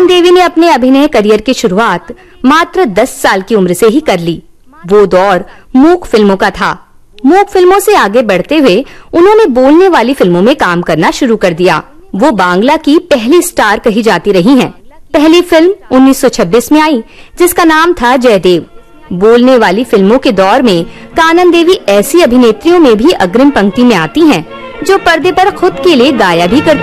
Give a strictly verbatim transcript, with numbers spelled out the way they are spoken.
कानन देवी ने अपने अभिनय करियर की शुरुआत मात्र दस साल की उम्र से ही कर ली। वो दौर मूक फिल्मों का था। मूक फिल्मों से आगे बढ़ते हुए उन्होंने बोलने वाली फिल्मों में काम करना शुरू कर दिया। वो बांग्ला की पहली स्टार कही जाती रही हैं। पहली फिल्म उन्नीस सौ छब्बीस में आई, जिसका नाम था जयदेव। बोलने वाली फिल्मों के दौर में कानन देवी ऐसी अभिनेत्रियों में भी अग्रिम पंक्ति में आती हैं, जो पर्दे पर खुद के लिए गाया भी करती